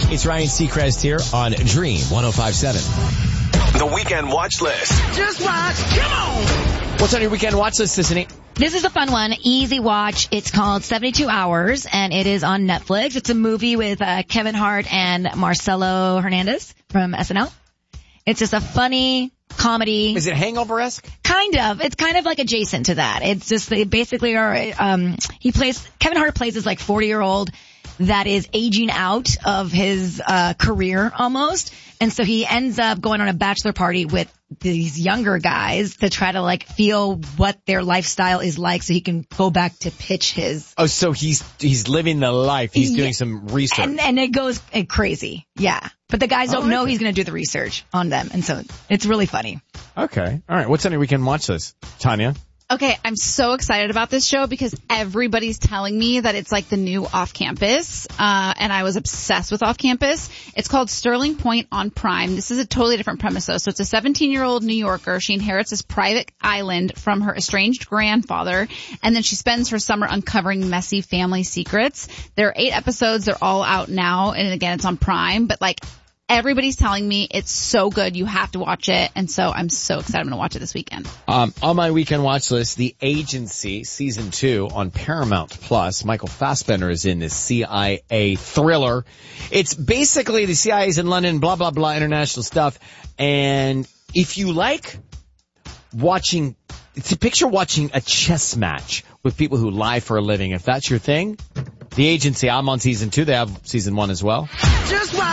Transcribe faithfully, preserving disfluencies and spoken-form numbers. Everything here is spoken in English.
It's Ryan Seacrest here on Dream one oh five point seven. The Weekend Watch List. Just watch. Come on. What's on your weekend watch list, Sissany? This is a fun one. Easy watch. It's called seventy-two hours, and it is on Netflix. It's a movie with uh, Kevin Hart and Marcelo Hernandez from S N L. It's just a funny comedy. Is it Hangover-esque? Kind of. It's kind of like adjacent to that. It's just they basically are. Um, he plays. Kevin Hart plays this like forty-year-old that is aging out of his uh career almost, and so he ends up going on a bachelor party with these younger guys to try to like feel what their lifestyle is like so he can go back to pitch his. Oh, so he's he's living the life. He's Yeah. doing some research. And, and it goes uh, crazy. Yeah. But the guys don't Oh, know okay. he's going to do the research on them, and so it's really funny. Okay. All right. What's on your weekend watch list, Tanya? Okay, I'm so excited about this show because everybody's telling me that it's like the new Off Campus, uh, and I was obsessed with Off Campus. It's called Sterling Point on Prime. This is a totally different premise though. So it's a seventeen-year-old New Yorker. She inherits this private island from her estranged grandfather, and then she spends her summer uncovering messy family secrets. There are eight episodes. They're all out now, and again, it's on Prime, but like, everybody's telling me it's so good. You have to watch it. And so I'm so excited. I'm going to watch it this weekend. Um, on my weekend watch list, The Agency season two on Paramount Plus. Michael Fassbender is in this C I A thriller. It's basically the C I A's in London, blah, blah, blah, international stuff. And if you like watching, it's a picture watching a chess match with people who lie for a living. If that's your thing, The Agency, I'm on season two. They have season one as well. Just watch.